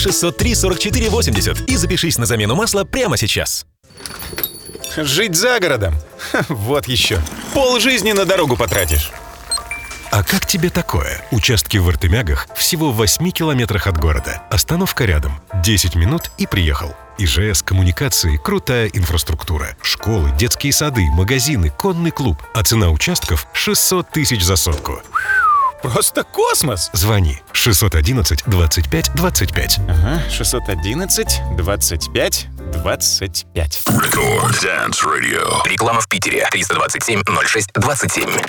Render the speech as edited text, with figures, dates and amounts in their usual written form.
603 44 80 и запишись на замену масла прямо сейчас. Жить за городом? Вот еще. Полжизни на дорогу потратишь. А как тебе такое? Участки в Артемягах всего в 8 километрах от города. Остановка рядом. 10 минут и приехал. ИЖС, коммуникации, крутая инфраструктура. Школы, детские сады, магазины, конный клуб. А цена участков 600 тысяч за сотку. Просто космос! Звони 611 25 25. Ага, 611 25 25. Record Dance Radio. Реклама в Питере. 327 06 27.